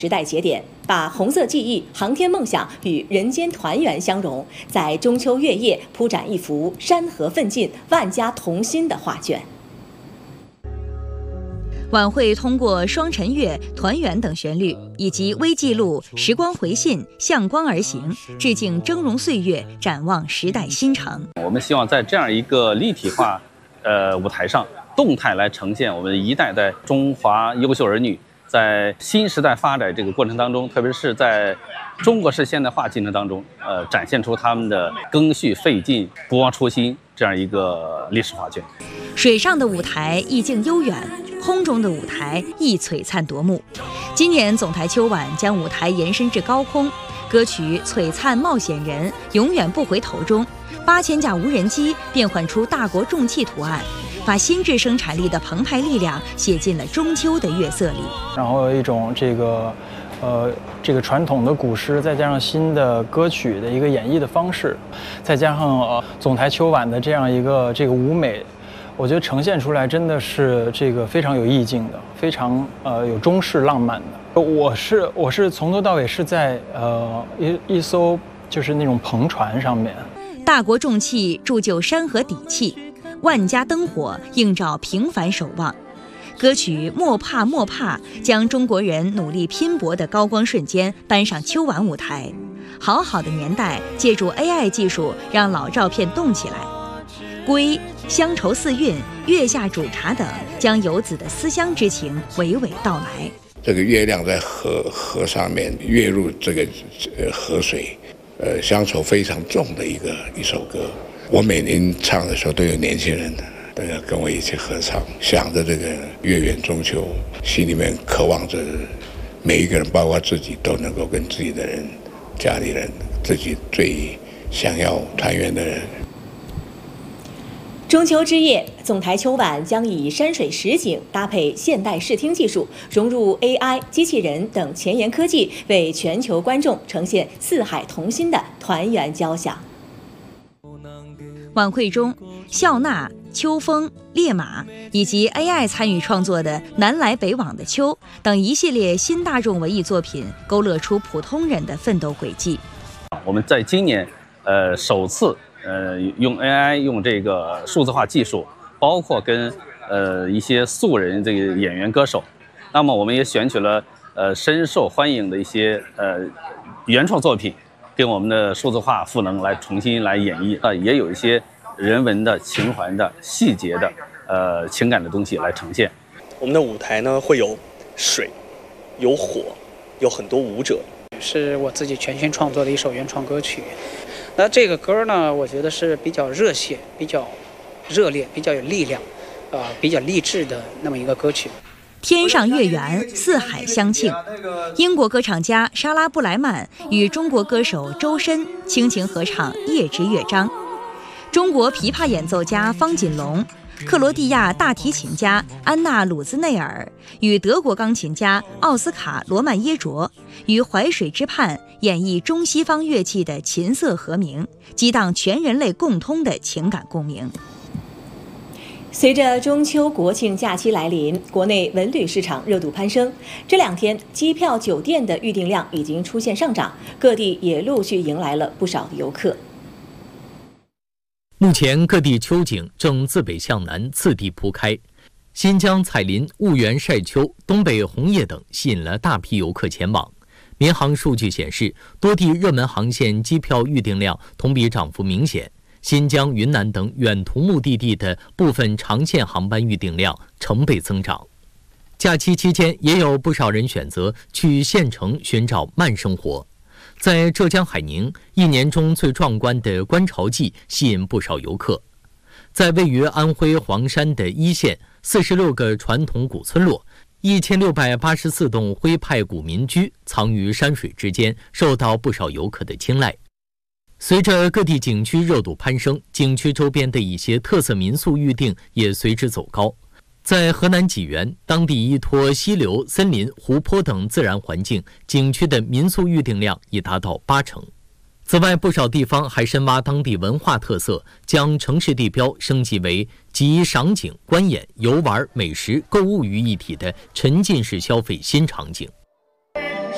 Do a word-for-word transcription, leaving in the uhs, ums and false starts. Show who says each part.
Speaker 1: 时代节点，把红色记忆、航天梦想与人间团圆相融，在中秋月夜铺展一幅山河奋进、万家同心的画卷。
Speaker 2: 晚会通过《双晨月》《团圆》等旋律，以及微记录、时光回信、向光而行，致敬峥嵘岁月，展望时代新程。
Speaker 3: 我们希望在这样一个立体化呃舞台上，动态来呈现我们一代代中华优秀儿女在新时代发展这个过程当中，特别是在中国式现代化进程当中，呃，展现出他们的赓续费劲、不忘初心这样一个历史画卷。
Speaker 2: 水上的舞台意境悠远，空中的舞台亦璀璨夺目。今年总台秋晚将舞台延伸至高空，歌曲《璀璨冒险人》永远不回头中，八千架无人机变换出大国重器图案，把新质生产力的澎湃力量写进了中秋的月色里。
Speaker 4: 然后有一种这个，呃，这个传统的古诗，再加上新的歌曲的一个演绎的方式，再加上呃总台秋晚的这样一个这个舞美，我觉得呈现出来真的是这个非常有意境的，非常呃有中式浪漫的。我是我是从头到尾是在呃一一艘就是那种篷船上面，
Speaker 2: 大国重器铸就山河底气。万家灯火映照平凡守望，歌曲《莫怕莫怕》将中国人努力拼搏的高光瞬间搬上秋晚舞台。好好的年代，借助 A I 技术让老照片动起来。归、乡愁四韵、月下煮茶等，将游子的思乡之情娓娓道来。
Speaker 5: 这个月亮在河河上面跃入这个呃河水，呃乡愁非常重的一个一首歌。我每年唱的时候都有年轻人都要跟我一起合唱，想着这个月圆中秋，心里面渴望着每一个人，包括自己，都能够跟自己的人、家里人、自己最想要团圆的人。
Speaker 1: 中秋之夜，总台秋晚将以山水实景搭配现代视听技术，融入 A I、机器人等前沿科技，为全球观众呈现四海同心的团圆交响。
Speaker 2: 晚会中，笑纳、秋风、烈马以及 A I 参与创作的《南来北往的秋》等一系列新大众文艺作品，勾勒出普通人的奋斗轨迹。
Speaker 3: 我们在今年，呃，首次呃用 A I 用这个数字化技术，包括跟呃一些素人这个演员歌手，那么我们也选取了呃深受欢迎的一些呃原创作品。跟我们的数字化赋能来重新来演绎，啊，也有一些人文的、情怀的、细节的，呃，情感的东西来呈现。
Speaker 6: 我们的舞台呢，会有水，有火，有很多舞者。
Speaker 7: 是我自己全新创作的一首原创歌曲。那这个歌呢，我觉得是比较热血、比较热烈、比较有力量，呃，比较励志的那么一个歌曲。
Speaker 2: 天上月圆，四海相庆。英国歌唱家莎拉·布莱曼与中国歌手周深倾情合唱《夜之乐章》，中国琵琶演奏家方锦龙、克罗地亚大提琴家安娜·鲁兹内尔与德国钢琴家奥斯卡·罗曼耶卓于淮水之畔演绎中西方乐器的琴瑟和鸣，激荡全人类共通的情感共鸣。
Speaker 1: 随着中秋国庆假期来临，国内文旅市场热度攀升。这两天，机票、酒店的预订量已经出现上涨，各地也陆续迎来了不少的游客。
Speaker 8: 目前，各地秋景正自北向南次第铺开，新疆彩林、婺源晒秋、东北红叶等吸引了大批游客前往。民航数据显示，多地热门航线机票预订量同比涨幅明显。新疆、云南等远途目的地的部分长线航班预订量成倍增长。假期期间，也有不少人选择去县城寻找慢生活。在浙江海宁，一年中最壮观的观潮季吸引不少游客。在位于安徽黄山的一线，四十六个传统古村落，一千六百八十四栋徽派古民居藏于山水之间，受到不少游客的青睐。随着各地景区热度攀升，景区周边的一些特色民宿预订也随之走高。在河南济源，当地依托溪流、森林、湖泊等自然环境，景区的民宿预订量已达到八成。此外，不少地方还深挖当地文化特色，将城市地标升级为集赏景、观演、游玩、美食、购物于一体的沉浸式消费新场景。